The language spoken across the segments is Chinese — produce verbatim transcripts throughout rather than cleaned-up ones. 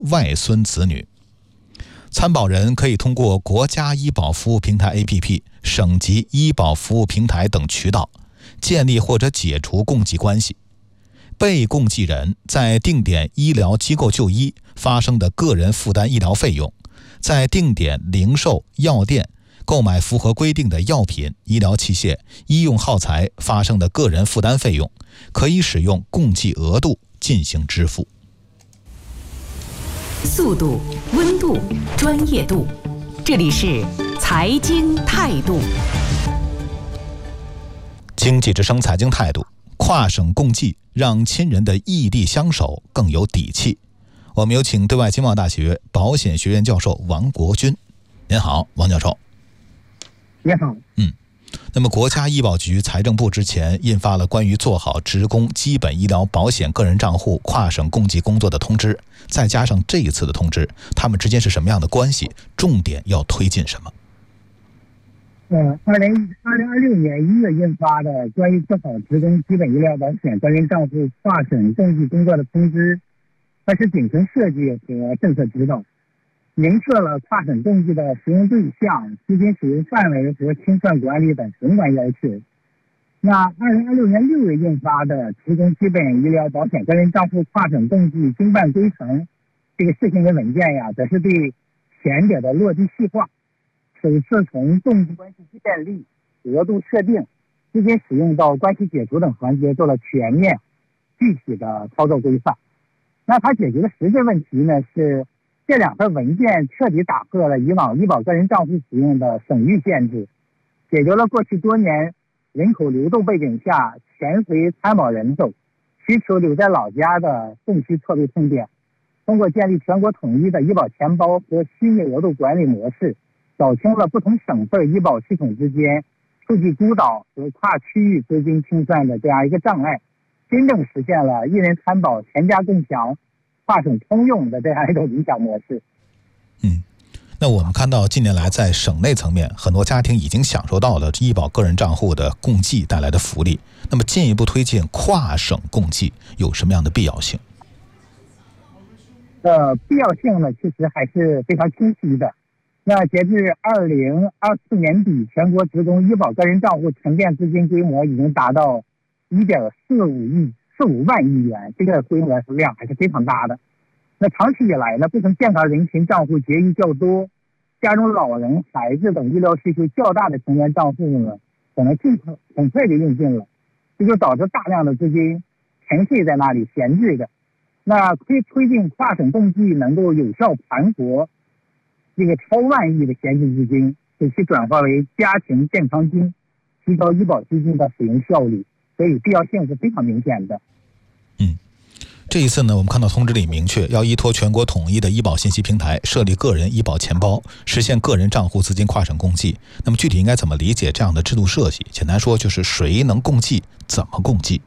外孙子女。参保人可以通过国家医保服务平台 A P P、省级医保服务平台等渠道建立或者解除共济关系。被共济人在定点医疗机构就医发生的个人负担医疗费用，在定点零售药店购买符合规定的药品、医疗器械、医用耗材发生的个人负担费用，可以使用共济额度进行支付。 速度、温度、专业度，这里是财经态度。 经济之声财经态度，跨省共济让亲人的异地相守更有底气。我们有请对外经贸大学保险学院教授王国军。您好，王教授。 你好。 嗯，那么国家医保局、财政部之前印发了关于做好职工基本医疗保险个人账户跨省共济工作的通知，再加上这一次的通知，他们之间是什么样的关系？重点要推进什么？ 呃，二零二零二六年一月印发的关于做好职工基本医疗保险个人账户跨省共济工作的通知，它是顶层设计和政策指导，明确了跨省共济的使用对象、资金使用范围和清算管理等宏观要求。那二零二六年六月印发的职工基本医疗保险个人账户跨省共济经办规程这个试行的文件呀，则是对前者的落地细化，首次从共济关系建立、额度设定、资金使用到关系解除等环节做了全面具体的操作规范。那它解决的实际问题呢，是这两份文件彻底打破了以往医保个人账户使用的省域限制，解决了过去多年人口流动背景下潜回参保人走、需求留在老家的供需错位痛点。通过建立全国统一的医保钱包和虚拟额度管理模式，扫清了不同省份医保系统之间数据孤岛和跨区域资金清算的这样一个障碍，真正实现了一人参保、全家共享、跨省通用的这样一种理想模式。 嗯，那我们看到近年来在省内层面，很多家庭已经享受到了医保个人账户的共济带来的福利。那么进一步推进跨省共济有什么样的必要性？ 呃，必要性呢，其实还是非常清晰的。那截至二零二四年底，全国职工医保个人账户沉淀资金规模已经达到一点四五亿四五万亿元，这个规模量还是非常大的。那长期以来呢，部分健康人群账户结余较多，家中老人、孩子等医疗需求较大的成员账户呢，可能尽快很快就用尽了，这就导致大量的资金沉睡在那里闲置的。那推推进跨省共济能够有效盘活这个超万亿的闲置资金，使其转化为家庭健康金，提高医保基金的使用效率，所以必要性是非常明显的。 嗯，这一次呢，我们看到通知里明确要依托全国统一的医保信息平台，设立个人医保钱包，实现个人账户资金跨省共济。那么具体应该怎么理解这样的制度设计？简单说就是谁能共济，怎么共济。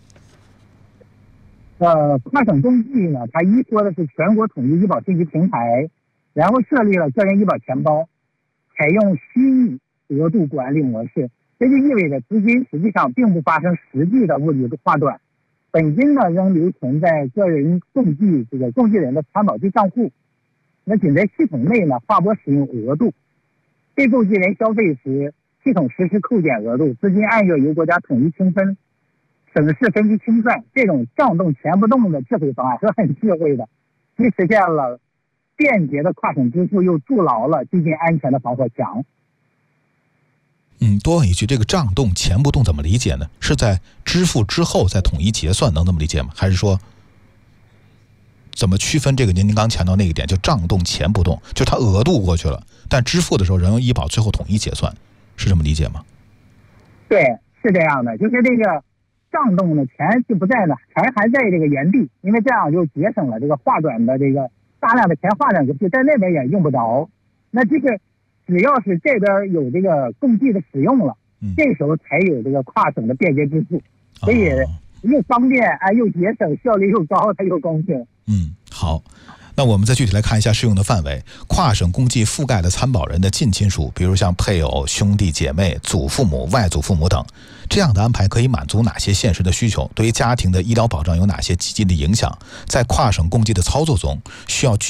呃，跨省共济呢，它依托的是全国统一医保信息平台，然后设立了个人医保钱包，采用虚拟额度管理模式。这就意味着资金实际上并不发生实际的物理划转，本金呢仍留存在个人共济这个共济人的参保地账户，那仅在系统内呢划拨使用额度，被共济人消费时，系统实施扣减额度，资金按月由国家统一清分。省市分批清算，这种账动钱不动的智慧方案是很智慧的，既实现了便捷的跨省支付，又筑牢了基金安全的防火墙。 嗯，多问一句，这个账动钱不动怎么理解呢？是在支付之后再统一结算，能这么理解吗？还是说怎么区分这个？您刚强调那一点，就账动钱不动，就它额度过去了，但支付的时候仍用医保最后统一结算，是这么理解吗？ 对，是这样的，就是这个账动的钱就不在了，钱还在这个原地，因为这样就节省了这个划转的这个大量的钱划转过去，在那边也用不着。那这个只要是这边有这个共济的使用了，嗯、这个时候才有这个跨省的便捷支付，所以又方便啊，又节省，效率又高，它又公平。 嗯，好。那我们再具体来看一下适用的范围。跨省共济覆盖的参保人的近亲属，比如像配偶、兄弟姐妹、祖父母、外祖父母等，这样的安排可以满足哪些现实的需求？对于家庭的医疗保障有哪些积极的影响？在跨省共济的操作中，需要具